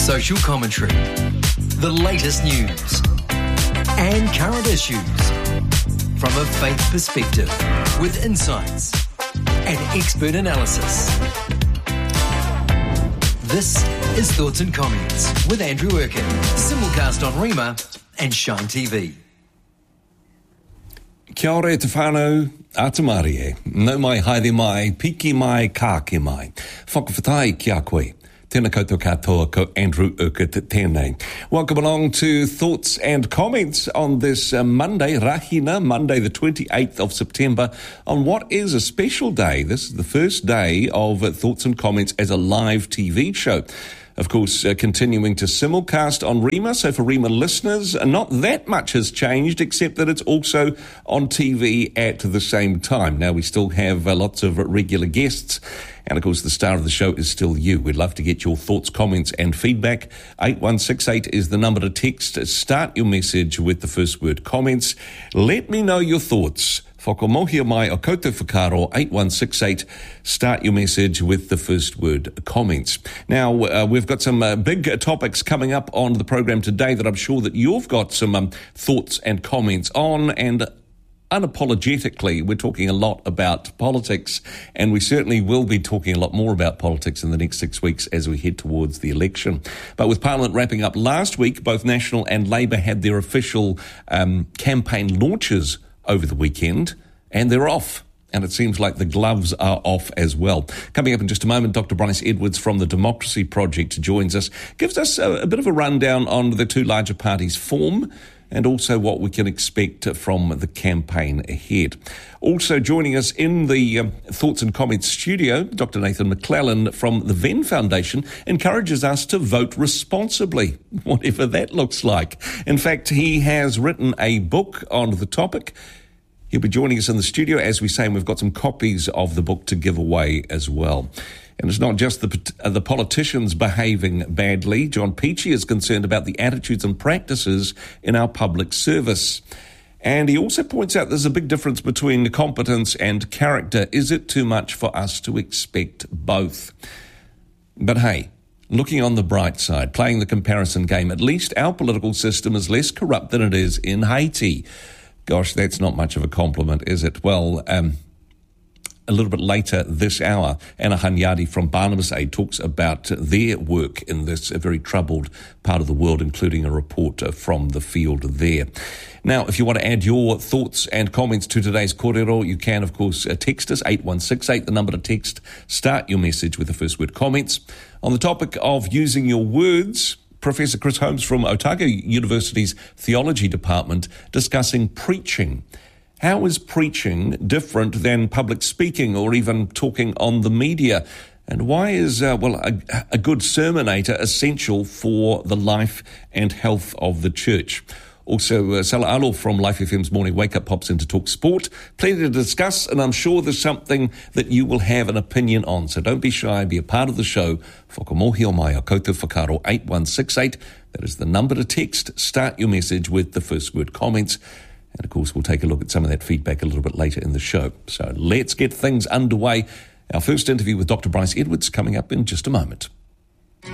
Social commentary, the latest news, and current issues from a faith perspective with insights and expert analysis. This is Thoughts and Comments with Andrew Erkin, simulcast on Rima and Shine TV. Kia ora te whānau, atamari e. Nau mai haere mai, piki mai, kāke mai. Whakawhatai ki a koe. Tēnā koutou katoa ko Andrew Urquhart tēnei. Welcome along to Thoughts and Comments on this Monday, Rahina, Monday the 28th of September, on what is a special day. This is the first day of Thoughts and Comments as a live TV show. Of course, continuing to simulcast on Rima, so for Rima listeners, not that much has changed, except that it's also on TV at the same time. Now, we still have lots of regular guests, and of course, the star of the show is still you. We'd love to get your thoughts, comments, and feedback. 8168 is the number to text. Start your message with the first word comments. Let me know your thoughts. Whakamohia mai o koutou whakaro 8168. Start your message with the first word comments. Now, we've got some big topics coming up on the program today that I'm sure that you've got some thoughts and comments on, and unapologetically, we're talking a lot about politics, and we certainly will be talking a lot more about politics in the next 6 weeks as we head towards the election. But with Parliament wrapping up last week, both National and Labour had their official campaign launches over the weekend, and they're off. And it seems like the gloves are off as well. Coming up in just a moment, Dr. Bryce Edwards from the Democracy Project joins us, gives us a bit of a rundown on the two larger parties' form and also what we can expect from the campaign ahead. Also joining us in the Thoughts and Comments studio, Dr. Nathan McClellan from the Venn Foundation encourages us to vote responsibly, whatever that looks like. In fact, he has written a book on the topic. He'll be joining us in the studio. As we say, and we've got some copies of the book to give away as well. And it's not just the politicians behaving badly. John Peachey is concerned about the attitudes and practices in our public service. And he also points out there's a big difference between competence and character. Is it too much for us to expect both? But hey, looking on the bright side, playing the comparison game, at least our political system is less corrupt than it is in Haiti. Gosh, that's not much of a compliment, is it? Well, a little bit later this hour, Anna Hanyadi from Barnabas Aid talks about their work in this very troubled part of the world, including a report from the field there. Now, if you want to add your thoughts and comments to today's kōrero, you can, of course, text us, 8168, the number to text. Start your message with the first word comments. On the topic of using your words, Professor Chris Holmes from Otago University's Theology Department discussing preaching. How is preaching different than public speaking or even talking on the media? And why is, a good sermonator essential for the life and health of the church? Also, Salah Alo from Life FM's Morning Wake Up pops in to talk sport. Plenty to discuss, and I'm sure there's something that you will have an opinion on. So don't be shy, be a part of the show. Whakamohi o mai o koutou whakaro 8168. That is the number to text. Start your message with the first word comments. And of course, we'll take a look at some of that feedback a little bit later in the show. So let's get things underway. Our first interview with Dr. Bryce Edwards coming up in just a moment.